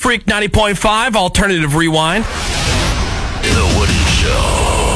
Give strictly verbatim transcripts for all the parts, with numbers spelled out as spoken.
Freak ninety point five, Alternative Rewind. The Woody Show.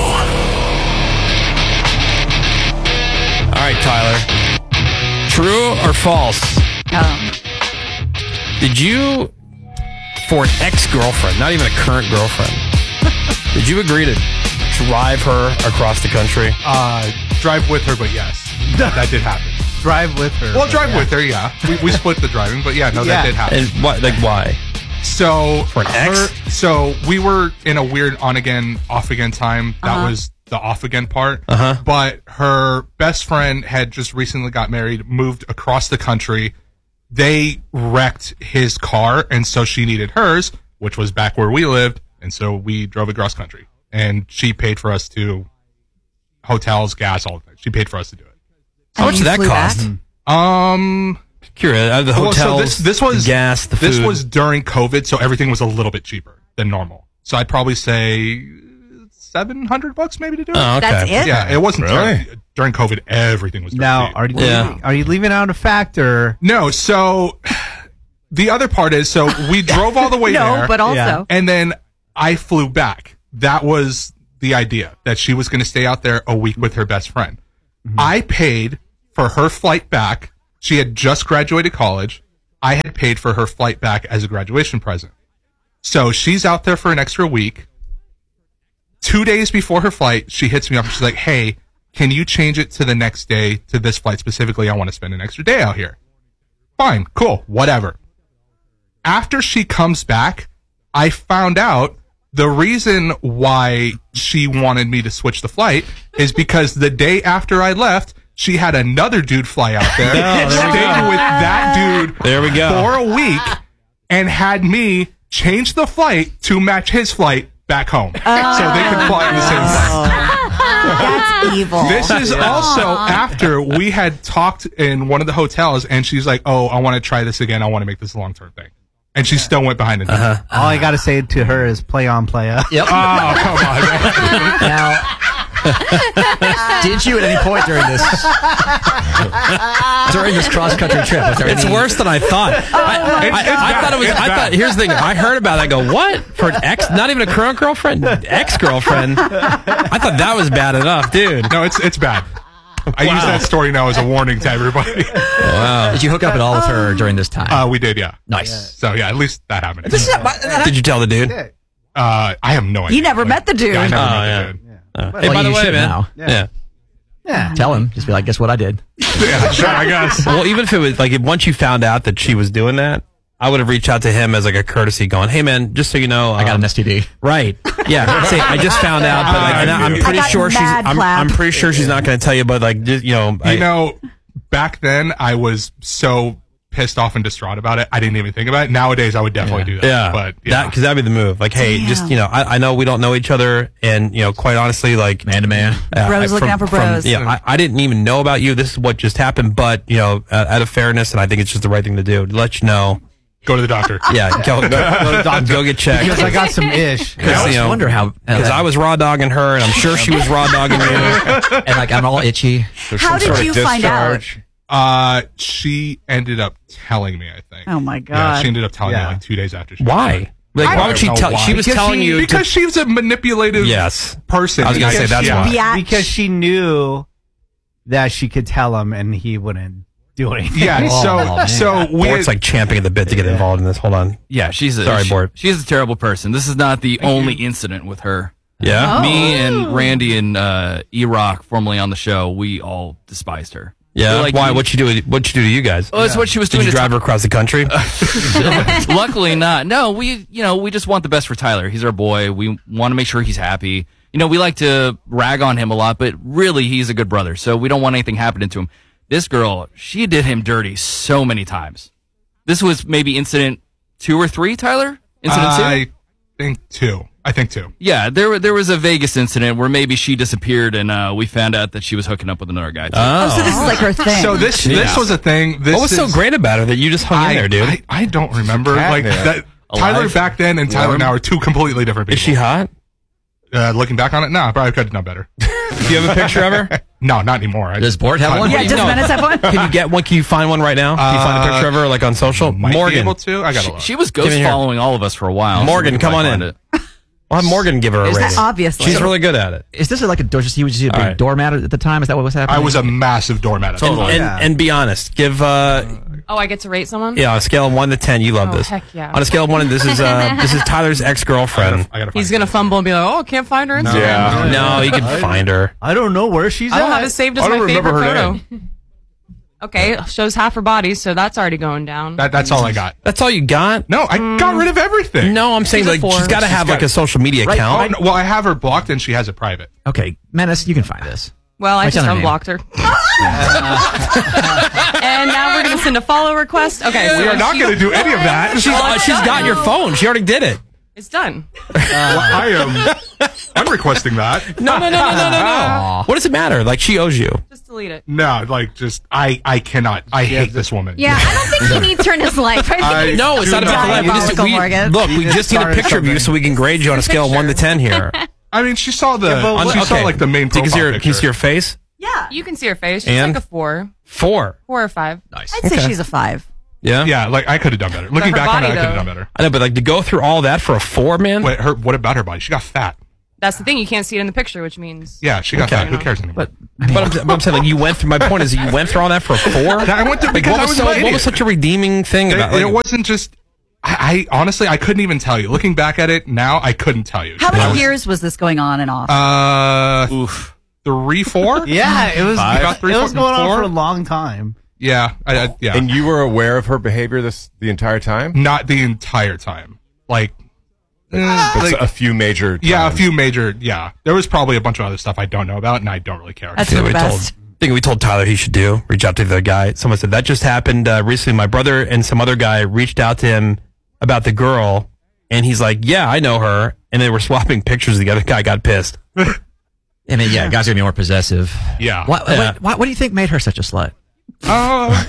All right, Tyler. True or false? Oh. Did you, for an ex-girlfriend, not even a current girlfriend, did you agree to drive her across the country? Uh, drive with her, but yes. That, that did happen. Drive with her. Well, drive yeah. with her, yeah. We, we split the driving, but yeah, no, Yeah. that did happen. And what? Like, why? So, For an ex? her- so we were in a weird on-again, off-again time. That Uh-huh. was the off-again part. Uh-huh. But her best friend had just recently got married, moved across the country. They wrecked his car, and so she needed hers, which was back where we lived, and so we drove across country. And she paid for us to hotels, gas, all of that. She paid for us to do it. How much And did you that flew cost? back? Um... Curious. Uh, the Well, hotels, so this, this was the gas, the food. This was during COVID, so everything was a little bit cheaper than normal. So I'd probably say seven hundred bucks maybe to do it. Oh, okay. That's it? Yeah, it wasn't Really? during, during COVID. Everything was Now, cheap. are you Yeah. leaving, are you leaving out a factor? no. So the other part is, so we drove all the way No, there, but also. Yeah. and then I flew back. That was the idea, that she was going to stay out there a week with her best friend. I paid for her flight back. She had just graduated college. I had paid for her flight back as a graduation present. So she's out there for an extra week. Two days before her flight, she hits me up and she's like, hey, can you change it to the next day to this flight specifically? I want to spend an extra day out here. Fine, cool, whatever. After she comes back, I found out the reason why she wanted me to switch the flight is because the day after I left, she had another dude fly out there, there we stayed go. with that dude There we go. for a week, and had me change the flight to match his flight back home, so they could fly on the same flight. That's evil. This is also after we had talked in one of the hotels, and she's like, "Oh, I want to try this again. I want to make this a long term thing," and she still went behind it. Uh-huh. All I got to say to her is play on, play up. Yep. Oh, come on, man. Now, did you at any point during this during this cross country trip? Was there It's any, worse than I thought. I, It's- I, it's I bad. thought it was. It's I bad. thought. Here's the thing. I heard about it. I go, what? For an ex? Not even a current girlfriend. Ex girlfriend. I thought that was bad enough, dude. No, it's it's bad. I Wow. use that story now as a warning to everybody. Wow. Did you hook up at all with her during this time? Uh, we did, yeah. nice. So yeah, at least that happened. This is not, Did you tell the dude? Uh, I have no idea. You never met the dude. Yeah, I never Oh, met yeah. the dude. Uh, Well, hey, by the you way, should man. now. Yeah. Yeah. Tell him. Just be like, guess what I did. Yeah, sure, I guess. Well, even if it was like, if once you found out that she was doing that, I would have reached out to him as like a courtesy, going, "Hey, man, just so you know, I got um, an S T D. Right. Yeah. Say, I just found out, but like, I and I- I'm knew. pretty I got sure she's. mad I'm, clap. I'm pretty sure she's not going to tell you, but like, just, you know, I, You know, back then I was so pissed off and distraught about it. I didn't even think about it. Nowadays, I would definitely do that. yeah, but that yeah. because that'd be the move. Like, hey, Damn. just you know, I, I know we don't know each other, and you know, quite honestly, like Man to man. uh, Bros I- looking out for bros. yeah, I, I didn't even know about you. This is what just happened, but you know, uh, out of fairness, and I think it's just the right thing to do to let you know. Go to the doctor. Yeah, go, go, go, to the doctor, go get checked. Because I got some ish. I always you know, wonder how. Because I was raw dogging her, and I'm sure she was raw dogging you. and like I'm all itchy. How did you find out? Uh, she ended up telling me, I think. Oh my Yeah, god. she ended up telling Yeah. me like two days after she Why? Like, I why don't would she know tell? why. She was Because telling she- you Because to. she's a manipulative Yes. person. I was gonna say, that's yeah. why. Biatch. Because she knew that she could tell him and he wouldn't do anything. Yeah, Oh, so man. so we Bort's like champing at the bit to get involved in this. Hold on. Yeah, she's a Sorry, she- Bort. She's a terrible person. This is not the only incident with her. Yeah. Oh. Me and Randy and uh, E-Rock, formerly on the show, we all despised her. Yeah. Like, Why? you- What you do? What you do to you guys? Oh, that's what she was Did doing. you to drive her across the country? Luckily not. No, we, you know, we just want the best for Tyler. He's our boy. We want to make sure he's happy. You know, we like to rag on him a lot, but really he's a good brother. So we don't want anything happening to him. This girl, she did him dirty so many times. This was maybe incident two or three, Tyler? Incident two? I think two. I think two. Yeah, there there was a Vegas incident where maybe she disappeared and uh, we found out that she was hooking up with another guy. Too. Oh, so this is like her thing. So this Yeah. this was a thing. This What was so is- great about her that you just hung I, in there, dude? I, I don't remember. Like Catnip. that. Tyler Alive? back then and Tyler Warm? now are two completely different people. Is she hot? Uh, looking back on it, no, I probably could have done better. Do you have a picture of her? No, not anymore. I Does Bort have one? Yeah, does No. Menace have one? Can you get one? Can you find one right now? Can you find a picture of her like on social? might Morgan. be able to. I got to look. She was Give ghost me here. following all of us for a while. Morgan, so we come might on find in. it. I'll have Morgan give her a Is rating. that obviously? She's really good at it. Is this like a just he was just a big All right. doormat at the time? Is that what was happening? I was a massive doormat. At the And, time. and, Yeah. and be honest. Give uh, Oh, I get to rate someone? yeah, on a scale of one to ten, you love Oh, this. heck yeah. On a scale of one, this is uh, this is Tyler's ex girlfriend. I gotta find He's it. going to fumble and be like, oh, can't find her Instagram. Yeah. No, you can find her. I don't know where she's I don't at. have it saved as I don't my favorite remember her photo. name. Okay, shows half her body, so that's already going down. That, that's all I got. That's all you got? No, I got rid of everything. No, I'm saying She's a like four. she's got to She's have got like a it. social media Right, account. Oh, no, well, I have her blocked and she has it private. Okay, Menace, you can find this. Well, I Write just down her name. unblocked her. And now we're going to send a follow request. Okay, so We are not she- going to do any of that. She's, uh, she's got your phone. She already did it. It's done. I am. I'm requesting that. No, no, no, no, no, no, no. What does it matter? Like she owes you. Just delete it. No, like just I. I cannot. I hate this woman. Yeah, I don't think he needs her in his life. I think I No, it's do not about the life. We just, Diabolical, we, Morgan. look, we just just need a started picture of you something. so we can grade you on a scale of one to ten here. I mean, she saw the. but On- she saw okay. like the main Can you profile see your, picture. can you see your face? Yeah. You can see her face. She's And? like a four. Four. Four or five. Nice. I'd say Okay. she's a five. Yeah. Yeah, like I could have done better. Looking her back on it, body, I could have though. done better. I know, but like to go through all that for a four, man. Wait, her. What about her body? She got fat. That's the thing. You can't see it in the picture, which means. Yeah, she got Okay. fat. Who cares anymore? But But I'm, but I'm saying, like, you went through. My point is, that you went through all that for a four. I went through Like, because what I was was so? an What was idiot. such a redeeming thing It, about? Like, it wasn't just. I, I honestly I couldn't even tell you. Looking back at it now, I couldn't tell you. How I many was- years was this going on and off? Uh, Oof. three, four. Yeah, it was. About three, it was four- going on four? for a long time. Yeah, I, I, yeah. And you were aware of her behavior this the entire time? Not the entire time. Like, eh, It's like- a few major times. yeah, a few major. Yeah, there was probably a bunch of other stuff I don't know about, and I don't really care. That's Yeah, for the we told, best. thing we told Tyler he should do. Reach out to the guy. Someone said that just happened uh, recently. My brother and some other guy reached out to him about the girl, and he's like, "Yeah, I know her." And they were swapping pictures. The other guy got pissed. I mean, yeah, guys are gonna be more possessive. Yeah. What, Yeah. what, what, what do you think made her such a slut? Uh,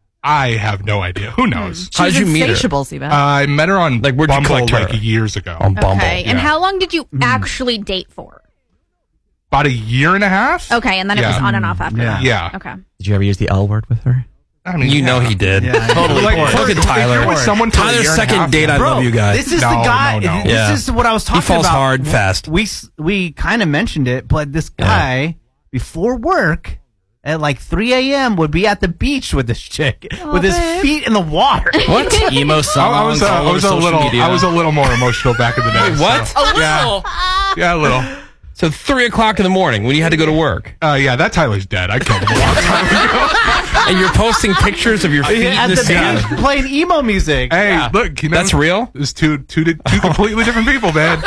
I have no idea. Who knows? How did She's you meet her? insatiable, Siva. I met her on Like, where'd you Bumble collect her? like years ago. On Bumble. Okay, and yeah. how long did you actually date for? About a year and a half. Okay, and then it was Yeah. on and off after Yeah. that. Yeah. Okay. Did you ever use the L word with her? I mean, You know yeah. he did. Yeah. Totally. Like, Look for- at if Tyler. you're with someone for a Tyler's year and a second half, date. I Bro, love you guys. This is No, the guy. no, no. This Yeah. is what I was talking He falls about. hard fast. We s- we kind of mentioned it, but this guy before work at like three a.m. would be at the beach with this chick with his feet in the water. What? Emo I, songs. I was, uh, all I was over a social little, media. I was a little more emotional back in the day. Wait, what? so- yeah, yeah, a little. So three o'clock in the morning when you had to go to work, Uh, yeah, that Tyler's dead. I killed him a long time ago. and you're posting pictures of your feet at in the the sand. beach playing emo music. Hey, look, you know, That's real? It's two, two, di- two completely different people, man.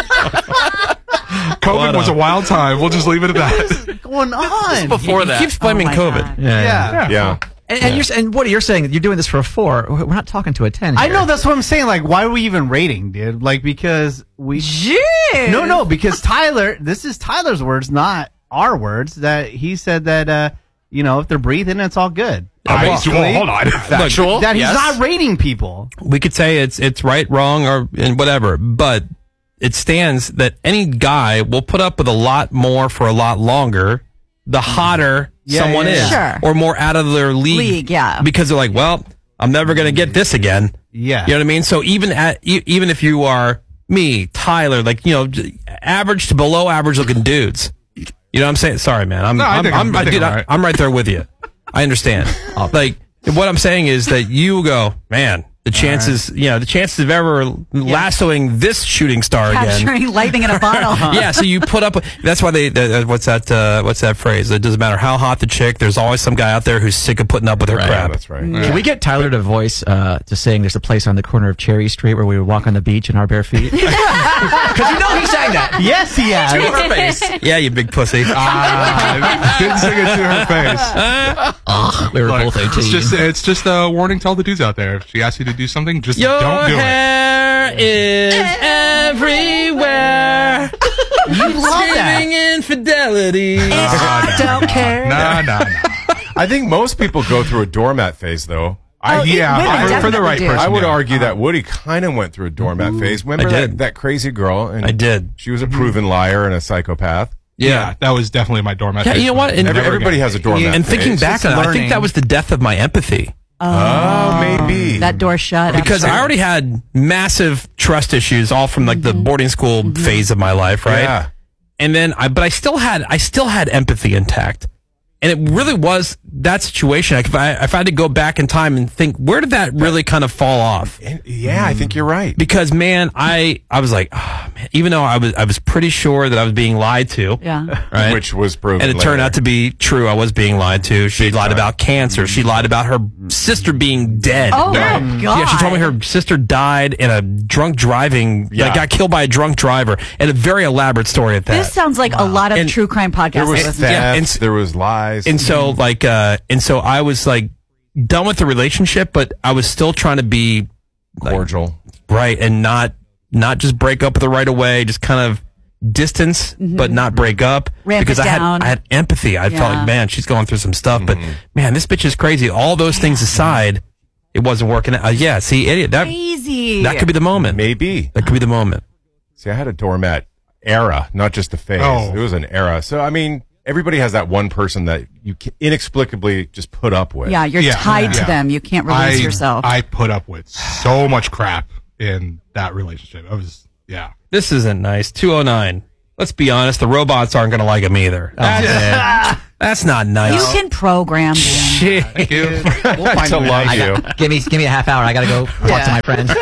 COVID What was a- a wild time. We'll just leave it at that. What's going on? Before He that. keeps blaming Oh my COVID. God. Yeah. Yeah. And, and you're s- and Woody, you're saying that you're doing this for a four. We're not talking to a ten. I here. know that's what I'm saying. Like, why are we even rating, dude? Like, because we. Jeez. No, no, because Tyler, this is Tyler's words, not our words. That he said that, uh, you know, if they're breathing, it's all good. I, Basically, well, hold on. Factual. that he's yes. not rating people. We could say it's it's right, wrong, or and whatever, but it stands that any guy will put up with a lot more for a lot longer the hotter Yeah, someone yeah, is, yeah. Sure. or more out of their league, League, yeah. because they're like, well, I'm never gonna get this again. Yeah. You know what I mean? So even at e- even if you are me, Tyler, like you know, j- average to below average looking dudes, you know what I'm saying? Sorry, man, I'm No, I I'm think I'm- I'm, I think dude, I'm I- right. I'm right there with you. I understand. Like what I'm saying is that you go, man. The chances, you know, the chances of ever lassoing this shooting star again. Capturing lightning in a bottle. Yeah, so you put up. with- That's why they. The, uh, what's that? Uh, what's that phrase? It doesn't matter how hot the chick. There's always some guy out there who's sick of putting up with her Yeah, crap. that's right. Can we get Tyler to voice uh, to saying there's a place on the corner of Cherry Street where we would walk on the beach in our bare feet? Because you know he sang that. Yes, he has. To her face. Yeah, you big pussy. I didn't sing it to her face. We were Look, both eighteen. it's just, it's just a warning to all the dudes out there. If she asks you to do something, just Your don't do it. hair is everywhere. You love that. Screaming infidelity. I don't care. Nah, nah, nah. I think most people go through a doormat phase, though. I, Oh, yeah, women I- for the definitely right do. person. I would yeah. argue that Woody kind of went through a doormat phase. Remember I did. That, that crazy girl? And I did. She was a proven liar and a psychopath. Yeah. that was definitely my doormat Yeah, phase. you know what? And Every- everybody has a doormat And thinking phase. back on it, I think that was the death of my empathy. Oh, maybe. That door shut. I'm Because sure. I already had massive trust issues all from like the boarding school phase of my life, right? Yeah. And then I, but I still had, I still had empathy intact. And it really was that situation. Like if I, if I had to go back in time and think, where did that really kind of fall off? And- yeah, I think you're right. Because man, I, I was like, oh, man, even though I was, I was pretty sure that I was being lied to. Yeah. Right. Which was proven. And it turned later. out to be true. I was being lied to. She lied about cancer. She lied about her sister being dead. Oh, Right. my God. Yeah, she told me her sister died in a drunk driving, Yeah. like got killed by a drunk driver. And a very elaborate story at that. This sounds like a lot of And true crime podcasts. There I was listen to. Yeah, theft. and- there was lies. And so like, uh, and so I was like done with the relationship, but I was still trying to be cordial. right and not, not just break up with her right away, just kind of distance, but not break up. Ramp because it I had, down. I had empathy. I felt Yeah. like, man, she's going through some stuff, but man, this bitch is crazy. All those things aside, it wasn't working out. Uh, yeah, see, idiot, that, Crazy. that could be the moment. Maybe. That could be the moment. See, I had a doormat era, not just a phase. Oh. It was an era. So, I mean, everybody has that one person that you ca- inexplicably just put up with. Yeah, you're Yeah. tied to Yeah. them. You can't release I, yourself. I put up with so much crap in that relationship. I was, yeah. This isn't nice. two oh nine. Let's be honest, the robots aren't going to like him either. That's, that's not nice. you can program them. Shit. Thank you. We'll find To a way. love I you. got- give me, give me a half hour. I gotta go talk Yeah. to my friends.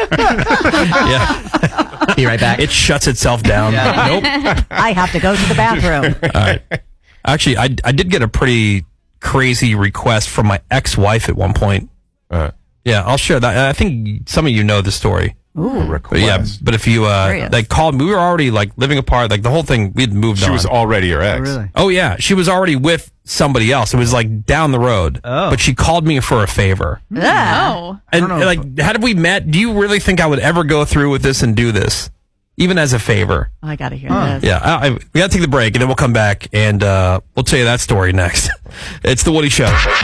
Yeah. Be right back. It shuts itself down. Nope. I have to go to the bathroom. All right. Actually, I, I did get a pretty crazy request from my ex-wife at one point. Uh, Yeah, I'll share that. I think some of you know the story. Ooh. But yeah, but if you uh, Curious. like called me, we were already like living apart. Like the whole thing, we'd moved she on. was already your ex. really? Oh yeah, she was already with somebody else. It was like down the road. Oh. But she called me for a favor. Oh. And like, had we met, do you really think I would ever go through with this and do this, even as a favor? I got to hear this. Yeah, I, I, we got to take the break, and then we'll come back, and uh, we'll tell you that story next. It's the Woody Show.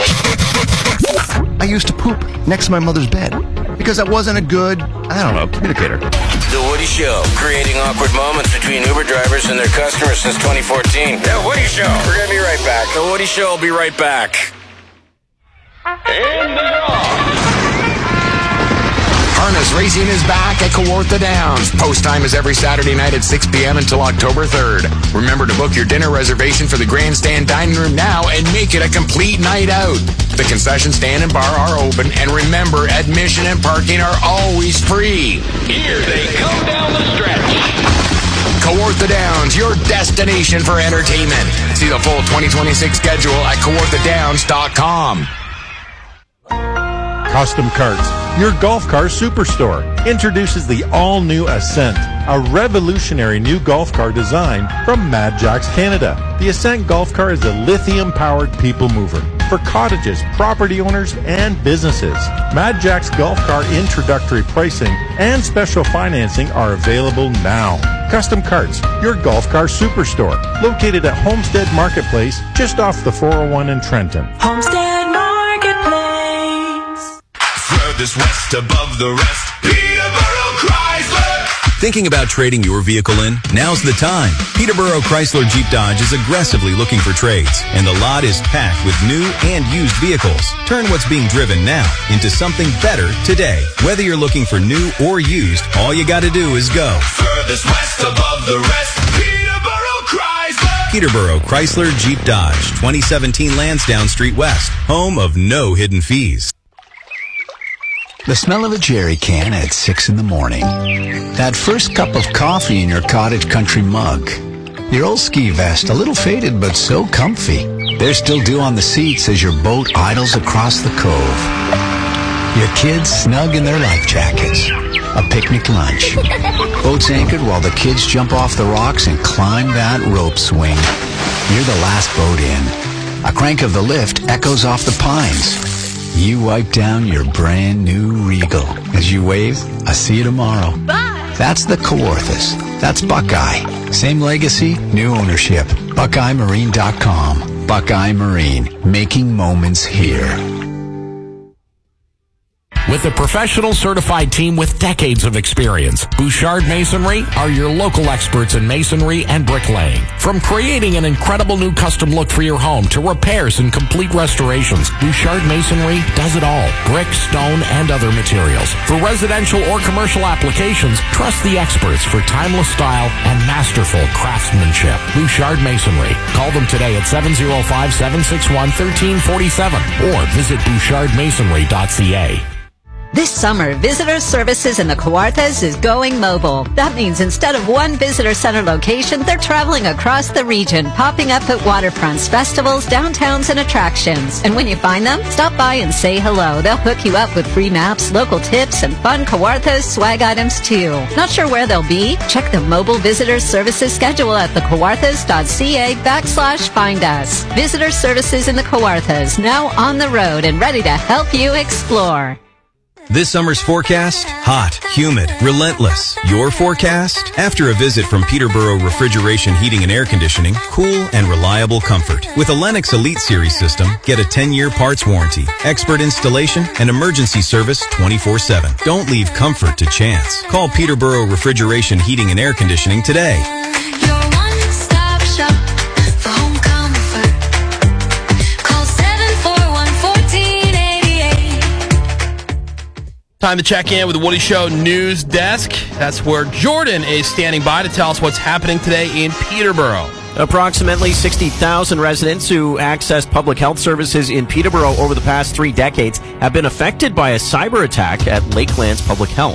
I used to poop next to my mother's bed because I wasn't a good, I don't know, communicator. The Woody Show, creating awkward moments between Uber drivers and their customers since twenty fourteen. The Woody Show. We're going to be right back. The Woody Show will be right back. Harness Racing is back at Kawartha Downs. Post time is every Saturday night at six p.m. until October third. Remember to book your dinner reservation for the grandstand dining room now and make it a complete night out. The concession stand and bar are open, and remember, admission and parking are always free. Here they come down the stretch. Kawartha Downs, your destination for entertainment. See the full twenty twenty-six schedule at kawartha downs dot com. Custom Carts, your golf car superstore, introduces the all-new Ascent, a revolutionary new golf car design from Mad Jacks Canada. The Ascent golf car is a lithium-powered people mover for cottages, property owners, and businesses. Mad Jacks golf car introductory pricing and special financing are available now. Custom Carts, your golf car superstore, located at Homestead Marketplace, just off the four oh one in Trenton. Homestead Marketplace. Furthest west above the rest. Peterborough Chrysler. Thinking about trading your vehicle in? Now's the time. Peterborough Chrysler Jeep Dodge is aggressively looking for trades, and the lot is packed with new and used vehicles. Turn what's being driven now into something better today. Whether you're looking for new or used, all you gotta do is go. Furthest west above the rest. Peterborough Chrysler. Peterborough Chrysler Jeep Dodge, twenty seventeen Lansdowne Street West, home of no hidden fees. The smell of a jerry can at six in the morning. That first cup of coffee in your cottage country mug. Your old ski vest, a little faded but so comfy. There's still dew on the seats as your boat idles across the cove. Your kids snug in their life jackets. A picnic lunch. Boats anchored while the kids jump off the rocks and climb that rope swing. You're the last boat in. A crank of the lift echoes off the pines. You wipe down your brand new Regal. As you wave, I see you tomorrow. Bye. That's the Kawarthas. That's Buckeye. Same legacy, new ownership. Buckeye Marine dot com. Buckeye Marine. Making moments here. with a professional certified team with decades of experience. Bouchard Masonry are your local experts in masonry and bricklaying. From creating an incredible new custom look for your home to repairs and complete restorations, Bouchard Masonry does it all. Brick, stone, and other materials. For residential or commercial applications, trust the experts for timeless style and masterful craftsmanship. Bouchard Masonry. Call them today at seven oh five, seven six one, one three four seven or visit bouchard masonry dot c a. This summer, Visitor Services in the Kawarthas is going mobile. That means instead of one visitor center location, they're traveling across the region, popping up at waterfronts, festivals, downtowns, and attractions. And when you find them, stop by and say hello. They'll hook you up with free maps, local tips, and fun Kawarthas swag items too. Not sure where they'll be? Check the Mobile Visitor Services schedule at thecawarthas.ca backslash find us. Visitor Services in the Kawarthas, now on the road and ready to help you explore. This summer's forecast, hot, humid, relentless. Your forecast? After a visit from Peterborough Refrigeration, Heating and Air Conditioning, cool and reliable comfort. With a Lennox Elite Series system, get a ten-year parts warranty, expert installation, and emergency service twenty-four seven. Don't leave comfort to chance. Call Peterborough Refrigeration, Heating and Air Conditioning today. Your one-stop shop for home comfort. Call seven four one, one four eight eight. Time to check in with the Woody Show news desk. That's where Jordan is standing by to tell us what's happening today in Peterborough. Approximately sixty thousand residents who accessed public health services in Peterborough over the past three decades have been affected by a cyber attack at Lakelands Public Health.